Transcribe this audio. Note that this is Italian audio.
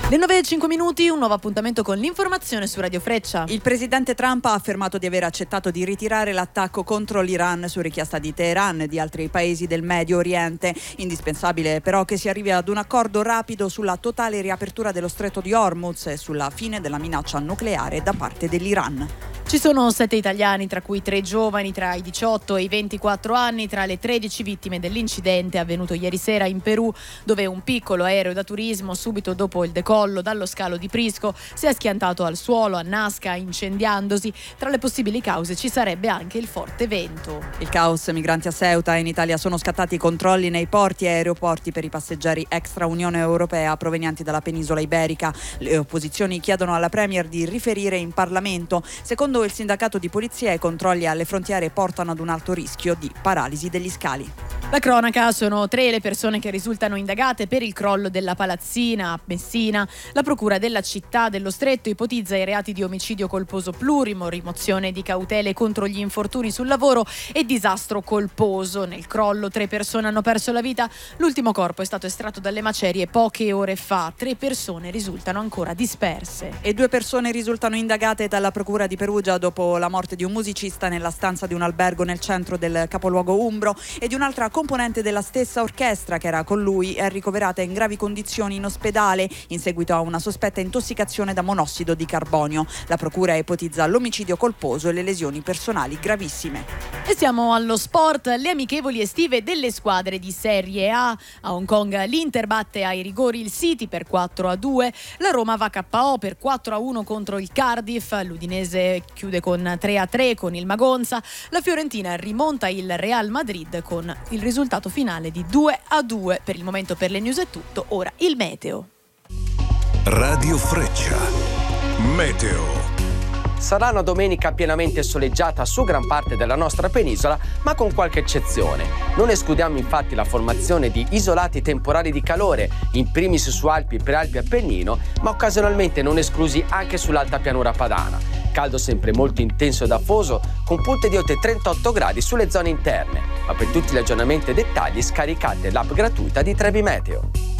Le 9:05, un nuovo appuntamento con l'informazione su Radio Freccia. Il presidente Trump ha affermato di aver accettato di ritirare l'attacco contro l'Iran su richiesta di Teheran e di altri paesi del Medio Oriente. Indispensabile però che si arrivi ad un accordo rapido sulla totale riapertura dello stretto di Hormuz e sulla fine della minaccia nucleare da parte dell'Iran. Ci sono 7 italiani, tra cui 3 giovani tra i 18 e i 24 anni, tra le 13 vittime dell'incidente avvenuto ieri sera in Perù, dove un piccolo aereo da turismo, subito dopo il decollo dallo scalo di Prisco, si è schiantato al suolo a Nasca, incendiandosi. Tra le possibili cause ci sarebbe anche il forte vento. Il caos migranti a Ceuta. In Italia sono scattati i controlli nei porti e aeroporti per i passeggeri extra Unione Europea provenienti dalla penisola iberica. Le opposizioni chiedono alla Premier di riferire in Parlamento. Secondo il sindacato di polizia, i controlli alle frontiere portano ad un alto rischio di paralisi degli scali. La cronaca: sono 3 le persone che risultano indagate per il crollo della palazzina a Messina. La procura della città dello Stretto ipotizza i reati di omicidio colposo plurimo, rimozione di cautele contro gli infortuni sul lavoro e disastro colposo. Nel crollo 3 persone hanno perso la vita. L'ultimo corpo è stato estratto dalle macerie poche ore fa. 3 persone risultano ancora disperse. E 2 persone risultano indagate dalla procura di Perugia dopo la morte di un musicista nella stanza di un albergo nel centro del capoluogo umbro e di un'altra componente della stessa orchestra che era con lui. È ricoverata in gravi condizioni in ospedale in seguito a una sospetta intossicazione da monossido di carbonio. La procura ipotizza l'omicidio colposo e le lesioni personali gravissime. E siamo allo sport. Le amichevoli estive delle squadre di Serie A. A Hong Kong l'Inter batte ai rigori il City per 4-2. La Roma va KO per 4-1 contro il Cardiff. L'Udinese chiude con 3-3 con il Magonza. La Fiorentina rimonta il Real Madrid con il risultato finale di 2-2. Per il momento per le news è tutto. Ora il meteo. Radio Freccia. Meteo. Sarà una domenica pienamente soleggiata su gran parte della nostra penisola, ma con qualche eccezione. Non escludiamo infatti la formazione di isolati temporali di calore, in primis su Alpi, Prealpi e Appennino, ma occasionalmente non esclusi anche sull'alta pianura padana. Caldo sempre molto intenso ed afoso, con punte di oltre 38 gradi sulle zone interne. Ma per tutti gli aggiornamenti e dettagli scaricate l'app gratuita di Trebi Meteo.